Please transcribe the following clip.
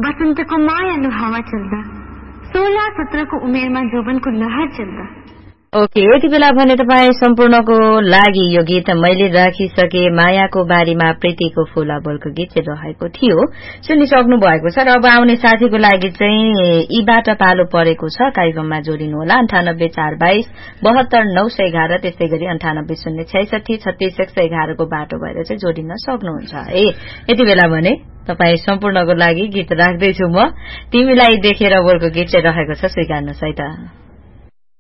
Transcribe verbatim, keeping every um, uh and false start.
बसन्तको मायालु हावा चल्दा सोह्र सत्रको उमेरमा जोबनको लहर चल्दा। ओके यति बेला भने तपाईँ सम्पूर्णको लागि यो गीत मैले राखिसके मायाको बारीमा प्रीतिको फूला बोलको गीत चाहिँ रहेको थियो सुनिसक्नु भएको छ। र अब आउने साथीको लागि चाहिँ यीबाट पालो परेको छ कार्यक्रममा जोडिनु होला अन्ठानब्बे चार बाइस बहत्तर नौ सय एघार त्यस्तै गरी अन्ठानब्बे शून्य छैसठी छत्तीस एक सय एघारको बाटो भएर चाहिँ जोडिन सक्नुहुन्छ है। यति बेला भने तपाईँ सम्पूर्णको लागि गीत राख्दैछु म तिमीलाई देखेर बोलको गीत चाहिँ रहेको छ स्वीकार्नुहोस् है त।